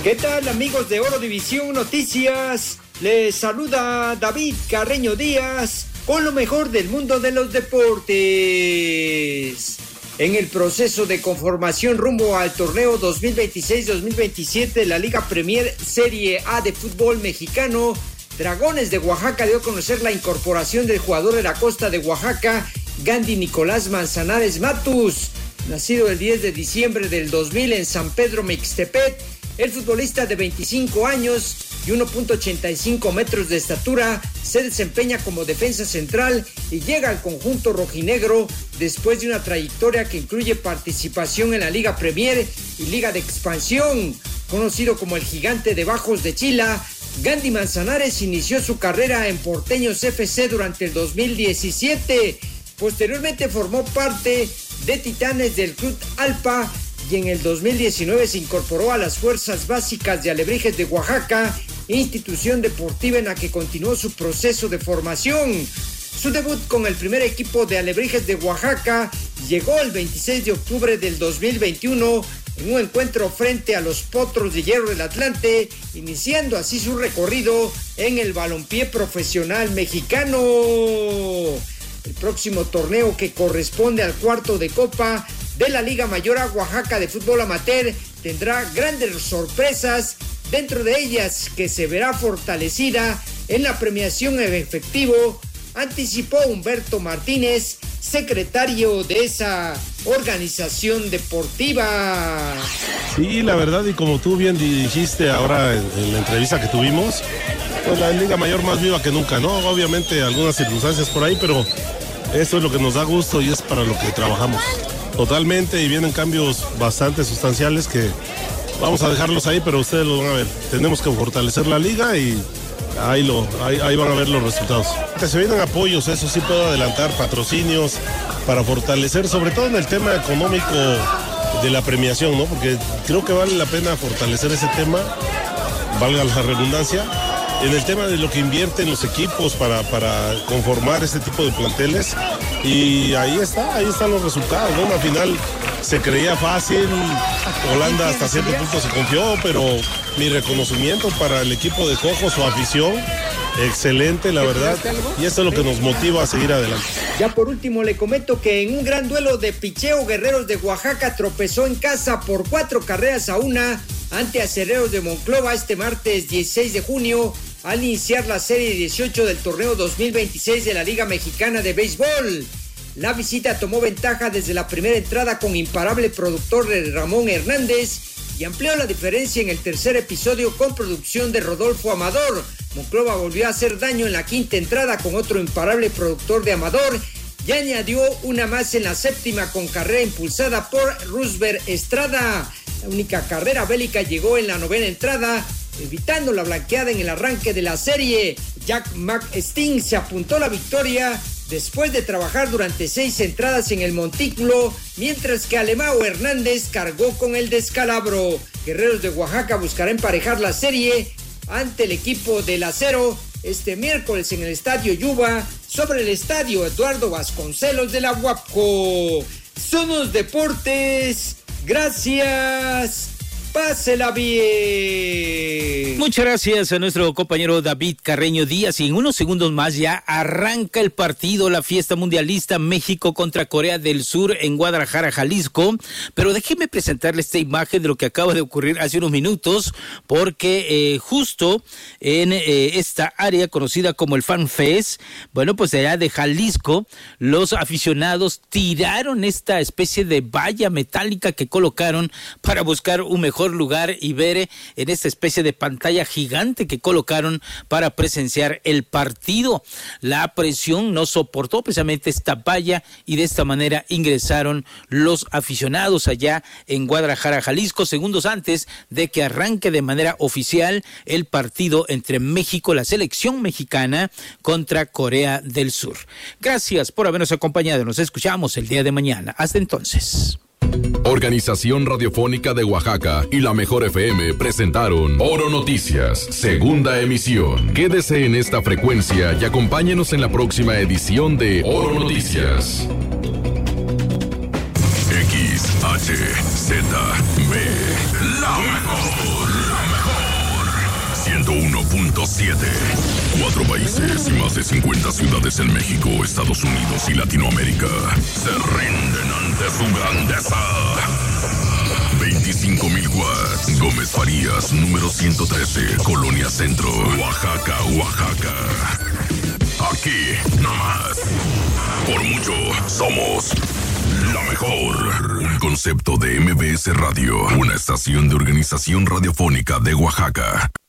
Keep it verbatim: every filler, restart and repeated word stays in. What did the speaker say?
¿Qué tal, amigos de Oro División Noticias? Les saluda David Carreño Díaz con lo mejor del mundo de los deportes. En el proceso de conformación rumbo al torneo dos mil veintiséis dos mil veintisiete de la Liga Premier Serie A de fútbol mexicano, Dragones de Oaxaca dio a conocer la incorporación del jugador de la costa de Oaxaca, Gandhi Nicolás Manzanares Matus. Nacido el diez de diciembre del dos mil en San Pedro Mixtepec, el futbolista de veinticinco años y uno punto ochenta y cinco metros de estatura se desempeña como defensa central y llega al conjunto rojinegro después de una trayectoria que incluye participación en la Liga Premier y Liga de Expansión. Conocido como el Gigante de Bajos de Chila, Gandhi Manzanares inició su carrera en Porteños F C durante el dos mil diecisiete. Posteriormente formó parte de Titanes del Club Alpa y en el dos mil diecinueve se incorporó a las Fuerzas Básicas de Alebrijes de Oaxaca, institución deportiva en la que continuó su proceso de formación. Su debut con el primer equipo de Alebrijes de Oaxaca llegó el veintiséis de octubre del dos mil veintiuno en un encuentro frente a los Potros de Hierro del Atlante, iniciando así su recorrido en el balompié profesional mexicano. El próximo torneo, que corresponde al cuarto de Copa de la Liga Mayor a Oaxaca de fútbol amateur, tendrá grandes sorpresas, dentro de ellas que se verá fortalecida en la premiación en efectivo, anticipó Humberto Martínez, secretario de esa organización deportiva. Sí, la verdad, y como tú bien dijiste ahora en, en la entrevista que tuvimos, pues la Liga Mayor más viva que nunca, ¿no? Obviamente algunas circunstancias por ahí, pero esto es lo que nos da gusto y es para lo que trabajamos totalmente, y vienen cambios bastante sustanciales que vamos a dejarlos ahí, pero ustedes lo van a ver. Tenemos que fortalecer la liga y ahí, lo, ahí, ahí van a ver los resultados. Se vienen apoyos, eso sí puedo adelantar, patrocinios para fortalecer, sobre todo en el tema económico de la premiación, ¿no? Porque creo que vale la pena fortalecer ese tema, valga la redundancia, en el tema de lo que invierten los equipos para, para conformar este tipo de planteles, y ahí está, ahí están los resultados, ¿no? Al final se creía fácil, Holanda hasta cierto punto se confió, pero mi reconocimiento para el equipo de Cojo, su afición, excelente, la verdad, y esto es lo que nos motiva a seguir adelante. Ya por último le comento que en un gran duelo de picheo, Guerreros de Oaxaca tropezó en casa por cuatro carreras a una ante Acereros de Monclova este martes dieciséis de junio, al iniciar la serie dieciocho del torneo dos mil veintiséis de la Liga Mexicana de Béisbol. La visita tomó ventaja desde la primera entrada con imparable productor de Ramón Hernández y amplió la diferencia en el tercer episodio con producción de Rodolfo Amador. Monclova volvió a hacer daño en la quinta entrada con otro imparable productor de Amador y añadió una más en la séptima con carrera impulsada por Roosevelt Estrada. La única carrera bélica llegó en la novena entrada, evitando la blanqueada en el arranque de la serie. Jack McSting se apuntó la victoria después de trabajar durante seis entradas en el montículo, mientras que Alemão Hernández cargó con el descalabro. Guerreros de Oaxaca buscará emparejar la serie ante el equipo del Acero este miércoles en el Estadio Yuba, sobre el Estadio Eduardo Vasconcelos de la Huapco. Son los deportes. Gracias. Pásela bien. Muchas gracias a nuestro compañero David Carreño Díaz, y en unos segundos más ya arranca el partido, la fiesta mundialista México contra Corea del Sur en Guadalajara, Jalisco. Pero déjeme presentarle esta imagen de lo que acaba de ocurrir hace unos minutos, porque eh, justo en eh, esta área conocida como el Fan Fest, bueno, pues allá de Jalisco, los aficionados tiraron esta especie de valla metálica que colocaron para buscar un mejor lugar y ver en esta especie de pantalla gigante que colocaron para presenciar el partido. La presión no soportó precisamente esta valla y de esta manera ingresaron los aficionados allá en Guadalajara, Jalisco, segundos antes de que arranque de manera oficial el partido entre México, la selección mexicana, contra Corea del Sur. Gracias por habernos acompañado. Nos escuchamos el día de mañana. Hasta entonces. Organización Radiofónica de Oaxaca y La Mejor F M presentaron Oro Noticias, segunda emisión. Quédese en esta frecuencia y acompáñenos en la próxima edición de Oro Noticias. X H Z B, la mejor, la mejor. punto siete. Cuatro países y más de cincuenta ciudades en México, Estados Unidos y Latinoamérica se rinden ante su grandeza. veinticinco mil watts. Gómez Farías, número ciento trece, Colonia Centro, Oaxaca, Oaxaca. Aquí, nomás. Por mucho, somos la mejor. Un concepto de M B S Radio, una estación de Organización Radiofónica de Oaxaca.